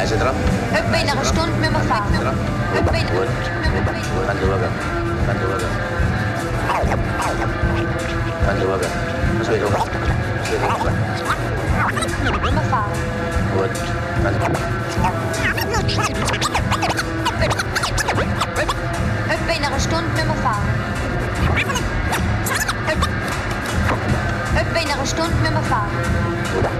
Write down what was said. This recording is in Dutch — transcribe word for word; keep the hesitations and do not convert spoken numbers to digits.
hij zit erop. Hup, bijna een stond met mijn vader. Hup, bijna. Goed. Kan doorgaan. Kan doorgaan.